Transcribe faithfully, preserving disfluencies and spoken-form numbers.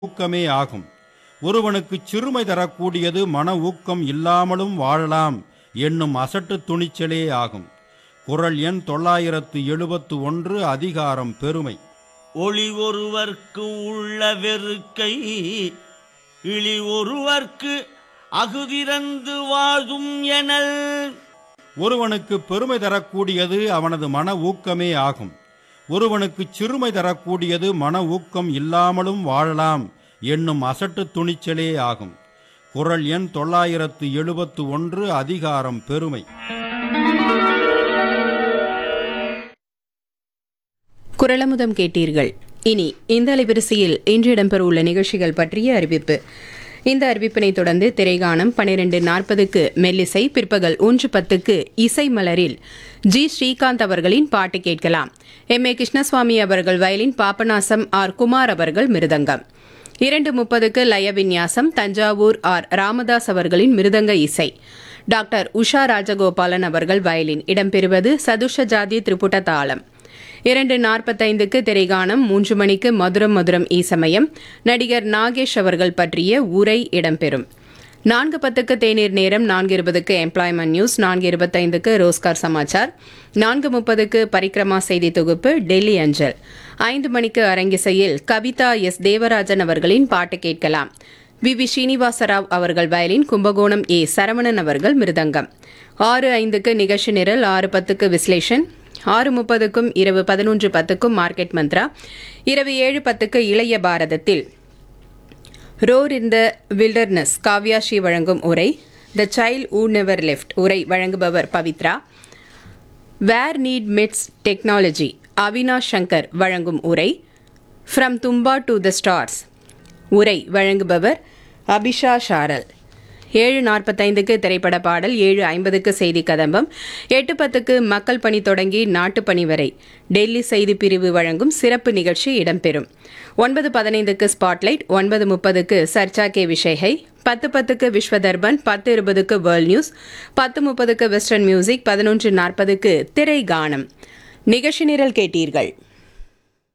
ஊக்கமே ஆகும். ஒருவனுக்கு சிறுமை தரக்கூடியது மன ஊக்கம் இல்லாமலும் வாழலாம் என்னும் அசட்டு துணிச்சலே ஆகும். குறள் எண் தொள்ளாயிரத்து எழுபத்து ஒன்று. அதிகாரம் பெருமை. ஒளி ஒருவர்க்கு உள்ள வெறுக்கை இழி ஒருவர்க்கு அகுதிறந்து வாழும் எனல். ஒருவனுக்கு பெருமை தரக்கூடியது அவனது மன ஊக்கமே ஆகும். ஒருவனுக்கு சிறுமை தரக்கூடியது மன ஊக்கம் இல்லாமலும் வாழலாம் என்னும் அசட்டு துணிச்சலே ஆகும். குறள் எண் தொள்ளாயிரத்து எழுபத்து ஒன்று. அதிகாரம் பெருமை. குறளமுதம் கேட்டீர்கள். இனி இந்த அலைவரிசையில் இன்று இடம்பெறவுள்ள நிகழ்ச்சிகள் பற்றிய அறிவிப்பு. இந்த அறிவிப்பினை தொடர்ந்து திரைகானம் பனிரெண்டு நாற்பதுக்கு மெல்லிசை, பிற்பகல் ஒன்று பத்துக்கு இசை மலரில் ஜி ஸ்ரீகாந்த் அவர்களின் பாட்டு கேட்கலாம். எம் ஏ கிருஷ்ணசுவாமி அவர்கள் வயலின், பாபநாசம் ஆர் குமார் அவர்கள் மிருதங்கம். இரண்டு முப்பதுக்கு லய விந்யாசம், தஞ்சாவூர் ஆர் ராமதாஸ் அவர்களின் மிருதங்க இசை. டாக்டர் உஷா ராஜகோபாலன் அவர்கள் வயலின். இடம்பெறுவது சதுஷ ஜாதி திரிபுட தாளம். இரண்டு நாற்பத்தைந்துக்கு திரைகானம், மூன்று மணிக்கு மதுரம் மதுரம் ஈசமயம், நடிகர் நாகேஷ் அவர்கள் பற்றிய உரை இடம்பெறும். நான்கு பத்துக்கு தேநீர் நேரம், நான்கு இருபதுக்கு எம்ப்ளாய்மெண்ட் நியூஸ், நான்கு இருபத்தைந்துக்கு ரோஸ்கார் சமாச்சார், நான்கு முப்பதுக்கு பரிக்ரமா செய்தி தொகுப்பு டெல்லி அஞ்சல். ஐந்து மணிக்கு அரங்கிசையில் கவிதா எஸ் தேவராஜன் அவர்களின் பாட்டு கேட்கலாம். வி வி ஸ்ரீனிவாசராவ் அவர்கள் வயலின், கும்பகோணம் ஏ சரவணன் அவர்கள் மிருதங்கம். ஆறு ஐந்துக்கு நிகழ்ச்சி நிரல், ஆறு பத்துக்கு விஸ்லேஷன், ஆறு முப்பதுக்கும் இரவு பதினொன்று பத்துக்கும் மார்க்கெட் மந்த்ரா, இரவு ஏழு பத்துக்கு இளைய பாரதத்தில் ரோர் இன் த வில்டர்னஸ் காவ்யா ஸ்ரீ வழங்கும் உரை, the child who never left உரை வழங்குபவர் பவித்ரா. வேர் NEET myths technology Avinash Shankar வழங்கும் உரை, from Thumba to the stars உரை வழங்குபவர் அபிஷா ஷாரல். ஏழு நாற்பத்தைந்துக்கு திரைப்பட பாடல், ஏழு ஐம்பதுக்கு செய்தி கதம்பம், எட்டு பத்துக்கு மக்கள் பணி தொடங்கி நாட்டுப்பணி வரை டெல்லி செய்தி பிரிவு வழங்கும் சிறப்பு நிகழ்ச்சி இடம்பெறும். ஒன்பது பதினைந்துக்கு ஸ்பாட்லைட், ஒன்பது முப்பதுக்கு சர்ச்சா கே விஷயை, பத்து பத்துக்கு விஸ்வதர்பன், பத்து இருபதுக்கு வேர்ல்ட் நியூஸ், பத்து முப்பதுக்கு வெஸ்டர்ன் மியூசிக், பதினொன்று நாற்பதுக்கு திரை கானம். நிகழ்ச்சி நிரல் கேட்டீர்கள்.